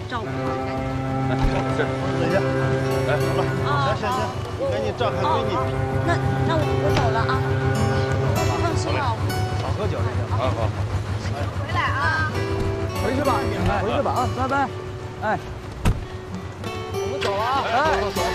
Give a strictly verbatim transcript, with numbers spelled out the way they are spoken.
照顾好，赶紧。 来，这等一下，来，走了，行行行，你赶紧照看闺女。 那那我我走了啊。放心了， 少喝酒这个。 好好好。 回来啊。 回去吧，回去吧啊，拜拜。哎，我们走了啊，哎，走走走。